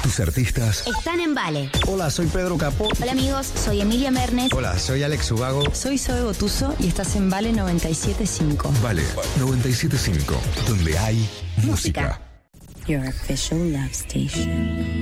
Tus artistas están en Vale. Hola, soy Pedro Capó. Hola amigos, soy Emilia Mernes. Hola, soy Alex Ubago. Soy Zoe Botuso y estás en Vale 97.5. Vale 97.5, donde hay música. Your official love station.